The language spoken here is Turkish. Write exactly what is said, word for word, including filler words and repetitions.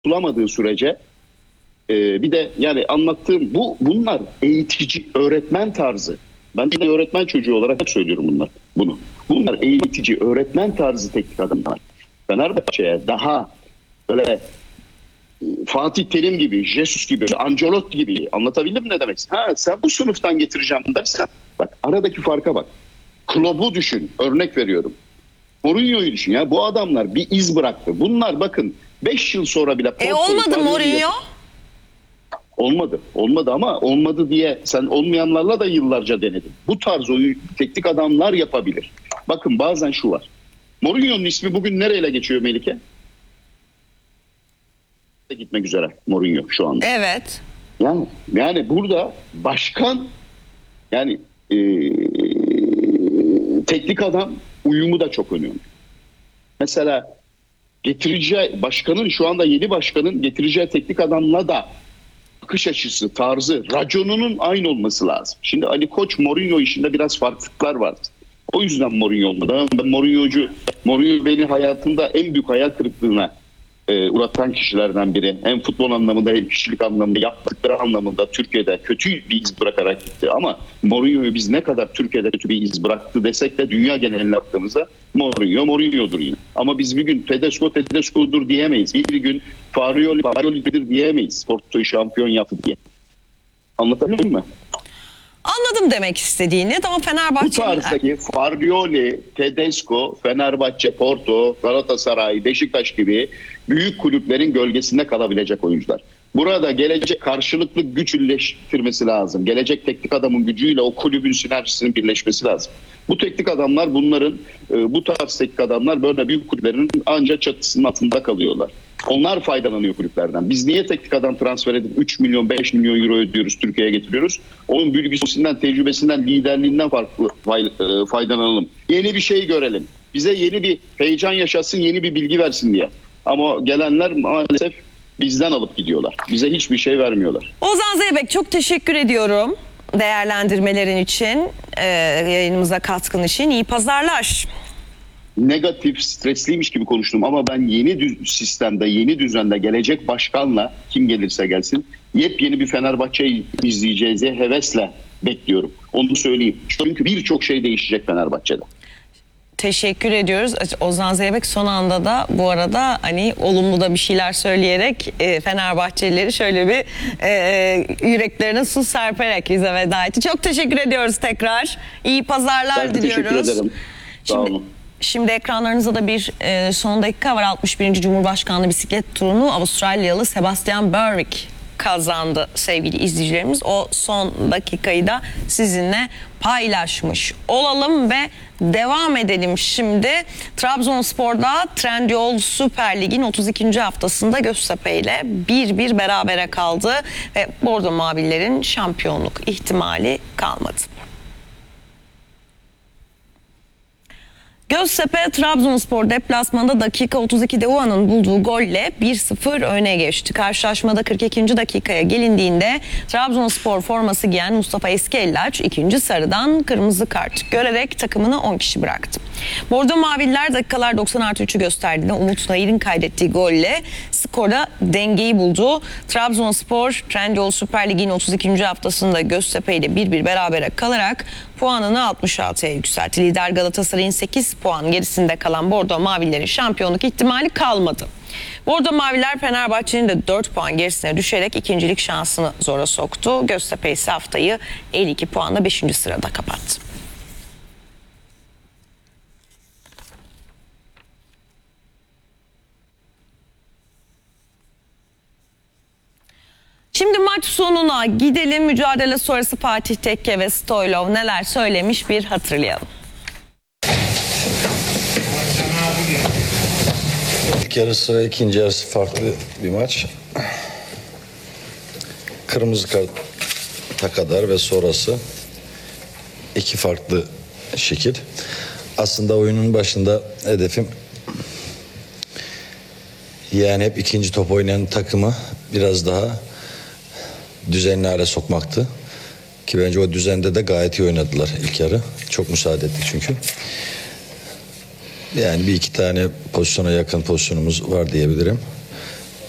bulamadığı sürece e, bir de yani anlattığım bu bunlar eğitici öğretmen tarzı. Ben de öğretmen çocuğu olarak söylüyorum bunlar bunu. Bunlar eğitici öğretmen tarzı teknik adamlar. Fenerbahçe'ye daha böyle Fatih Terim gibi, Jesus gibi, Ancelotti gibi, anlatabildim mi ne demek? Ha, sen bu sınıftan getireceğim dersen, bak aradaki farka bak. Klopp'u düşün, örnek veriyorum. Mourinho'yu düşün ya, bu adamlar bir iz bıraktı. Bunlar bakın beş yıl sonra bile... E olmadı Mourinho. Olmadı. Olmadı ama olmadı diye sen olmayanlarla da yıllarca denedin. Bu tarz oyun teknik adamlar yapabilir. Bakın bazen şu var. Mourinho'nun ismi bugün nereyle geçiyor Melike? Gitmek üzere Mourinho şu anda. Evet. Yani yani burada başkan yani e, teknik adam uyumu da çok önemli. Mesela getireceği başkanın şu anda yeni başkanın getireceği teknik adamla da bakış açısı, tarzı, raconunun aynı olması lazım. Şimdi Ali Koç Mourinho işinde biraz farklılıklar var. O yüzden Mourinho olmadı. Ben Mourinho'cu, Mourinho beni hayatımda en büyük hayal kırıklığına e, uğratan kişilerden biri. Hem futbol anlamında hem kişilik anlamında, yaptıkları anlamında Türkiye'de kötü bir iz bırakarak gitti. Ama Mourinho'yu biz ne kadar Türkiye'de kötü bir iz bıraktı desek de dünya geneline baktığımızda Mourinho, Mourinho'dur yine. Ama biz bir gün Tedesco, Tedesco'dur diyemeyiz. Bir gün Farioli, Farioli'dir diyemeyiz. Porto'yu şampiyon yaptı diye. Anlatabildim mi? Anladım demek istediğini ama Fenerbahçe... Bu tarzdaki Farioli, Tedesco, Fenerbahçe, Porto, Galatasaray, Beşiktaş gibi büyük kulüplerin gölgesinde kalabilecek oyuncular. Burada gelecek karşılıklı güç birleştirmesi lazım. Gelecek teknik adamın gücüyle o kulübün sinerjisinin birleşmesi lazım. Bu teknik adamlar bunların, bu tarz teknik adamlar böyle büyük kulüplerin ancak çatısının altında kalıyorlar. Onlar faydalanıyor kulüplerden. Biz niye teknik adam transfer edip üç milyon beş milyon euro ödüyoruz, Türkiye'ye getiriyoruz? Onun bilgisinden, tecrübesinden, liderliğinden farklı faydalanalım. Yeni bir şey görelim. Bize yeni bir heyecan yaşasın, yeni bir bilgi versin diye. Ama gelenler maalesef bizden alıp gidiyorlar. Bize hiçbir şey vermiyorlar. Ozan Zeybek çok teşekkür ediyorum değerlendirmelerin için, e, yayınımıza katkın için. İyi pazarlar. Negatif, stresliymiş gibi konuştum ama ben yeni düz sistemde, yeni düzende gelecek başkanla kim gelirse gelsin yepyeni bir Fenerbahçe'yi izleyeceğiz diye hevesle bekliyorum. Onu söyleyeyim. Çünkü birçok şey değişecek Fenerbahçe'de. Teşekkür ediyoruz. Ozan Zeybek son anda da bu arada hani olumlu da bir şeyler söyleyerek e, Fenerbahçelileri şöyle bir e, yüreklerine su serperek bize veda etti. Çok teşekkür ediyoruz tekrar. İyi pazarlar ben diliyoruz. Teşekkür ederim. Sağ Şimdi, olun. Şimdi ekranlarınızda da bir e, son dakika var. altmış birinci Cumhurbaşkanlığı bisiklet turunu Avustralyalı Sebastian Burwick kazandı sevgili izleyicilerimiz. O son dakikayı da sizinle paylaşmış olalım ve devam edelim şimdi. Trabzonspor'da Trendyol Süper Lig'in otuz ikinci haftasında Göztepe ile bir bir berabere kaldı ve Bordo Mavililerin şampiyonluk ihtimali kalmadı. Göztepe Trabzonspor deplasmanda dakika otuz ikide Uğan'ın bulduğu golle bir sıfır öne geçti. Karşılaşmada kırk ikinci dakikaya gelindiğinde Trabzonspor forması giyen Mustafa Eskiellaç ikinci sarıdan kırmızı kart görerek takımını on kişi bıraktı. Bordo Mavililer dakikalar doksan artı üçü gösterdiğinde Umut Nayır'ın kaydettiği golle skora dengeyi buldu. Trabzonspor Trendyol Süper Lig'in otuz ikinci haftasında Göztepe ile bir bir berabere kalarak puanını altmış altıya yükseltti. Lider Galatasaray'ın sekiz puan gerisinde kalan Bordo Mavililerin şampiyonluk ihtimali kalmadı. Bordo Maviler Fenerbahçe'nin de dört puan gerisine düşerek ikincilik şansını zora soktu. Göztepe ise haftayı elli iki puanla beşinci sırada kapattı. Şimdi maç sonuna gidelim. Mücadele sonrası Fatih Tekke ve Stoylov neler söylemiş bir hatırlayalım. İlk yarısı ve ikinci yarısı farklı bir maç. Kırmızı karta kadar ve sonrası iki farklı şekil. Aslında oyunun başında hedefim yani hep ikinci top oynayan takımı biraz daha düzenli hale sokmaktı. Ki bence o düzende de gayet iyi oynadılar ilk yarı. Çok müsaade ettik çünkü. Yani bir iki tane pozisyona yakın pozisyonumuz var diyebilirim.